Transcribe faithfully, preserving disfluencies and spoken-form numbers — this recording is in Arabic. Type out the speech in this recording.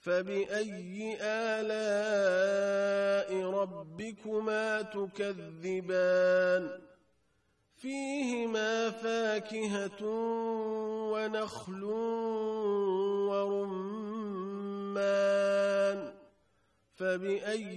فبأي آلاء ربكما تكذبان فيهما فاكهة ونخل ورمان فبأي